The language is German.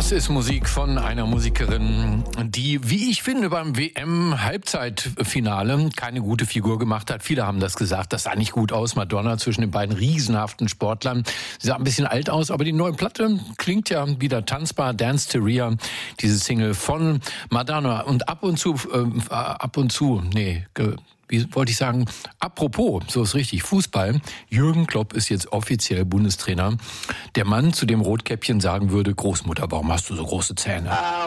Das ist Musik von einer Musikerin, die, wie ich finde, beim WM-Halbzeitfinale keine gute Figur gemacht hat. Viele haben das gesagt, das sah nicht gut aus. Madonna zwischen den beiden riesenhaften Sportlern. Sie sah ein bisschen alt aus, aber die neue Platte klingt ja wieder tanzbar. Dance Theria, diese Single von Madonna. Und wie wollte ich sagen, apropos, so ist richtig, Fußball. Jürgen Klopp ist jetzt offiziell Bundestrainer. Der Mann, zu dem Rotkäppchen sagen würde, Großmutter, warum hast du so große Zähne?